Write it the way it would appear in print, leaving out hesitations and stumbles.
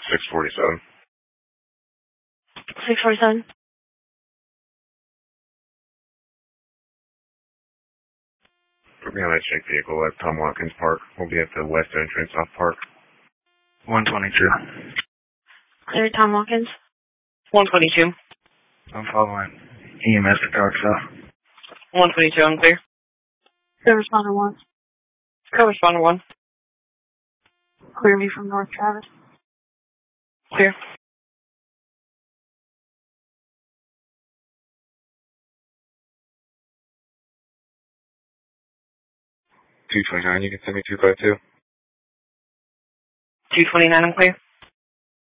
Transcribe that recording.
647. 647. Put me on that check vehicle at Tom Watkins Park. We'll be at the west entrance off Park. 122. Clear, Tom Watkins. 122. I'm following EMS to Coxville. 122, I'm clear. Clear responder 1. Co-responder 1. Clear me from North Travis. Clear. 229, you can send me 252. 229, I'm clear.